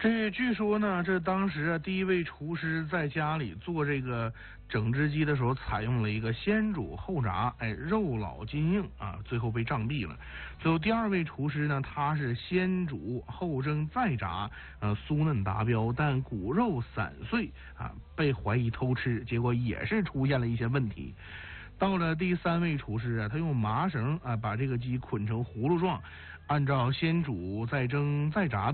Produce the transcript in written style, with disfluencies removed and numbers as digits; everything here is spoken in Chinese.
这据说呢，这当时啊，第一位厨师在家里做这个整只鸡的时候，采用了一个先煮后炸，肉老筋硬啊，最后被杖毙了。最后第二位厨师呢，他是先煮后蒸再炸，酥嫩达标，但骨肉散碎啊，被怀疑偷吃，结果也是出现了一些问题。到了第三位厨师啊，他用麻绳啊把这个鸡捆成葫芦状，按照先煮再蒸再炸的